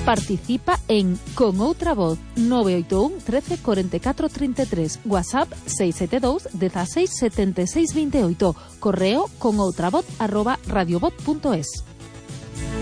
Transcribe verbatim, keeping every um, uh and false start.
Participa en Con Outra Voz nove oito un, trece, cuarenta y cuatro, treinta y tres, WhatsApp seis siete dos, dieciséis, setenta y seis, veintiocho, correo conoutravoz arroba radiovoz punto es.